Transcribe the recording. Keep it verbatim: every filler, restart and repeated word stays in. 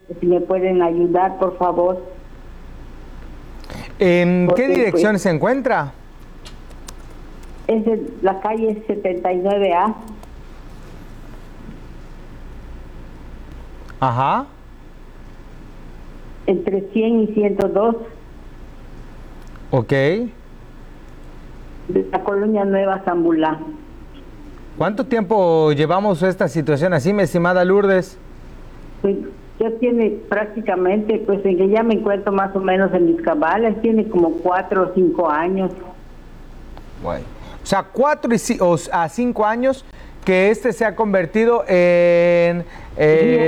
Si me pueden ayudar, por favor. ¿En Porque, qué dirección pues, se encuentra? es de la calle setenta y nueve A, Ajá. entre cien y ciento dos, Ok. de la colonia Nueva Zambulá. ¿Cuánto tiempo llevamos esta situación así, mi estimada Lourdes? Pues ya tiene prácticamente, pues en que ya me encuentro más o menos en mis cabales, tiene como cuatro o cinco años. Bueno. O sea, cuatro y ci- o a cinco años que este se ha convertido en... eh,